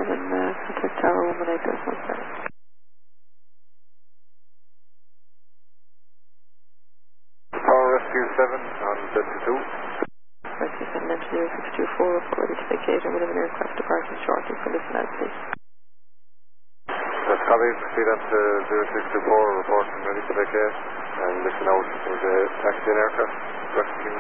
contact Tower 118.17. Tower Rescue 7 on Delta 2. Rescue 7 Engineer 624, report ready to vacate and will have an aircraft departing shortly for listen out, please. That's copy, proceed on to 0624, reporting ready to vacate and listen out for the taxi and aircraft.